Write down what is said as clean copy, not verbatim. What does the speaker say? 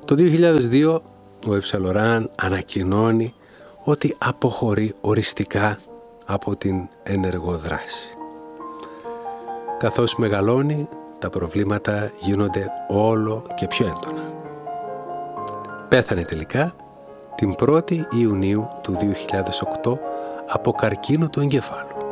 Το 2002 ο Yves Saint Laurent ανακοινώνει ότι αποχωρεί οριστικά από την ενεργό δράση. Καθώς μεγαλώνει, τα προβλήματα γίνονται όλο και πιο έντονα. Πέθανε τελικά την 1η Ιουνίου του 2008 από καρκίνο του εγκεφάλου.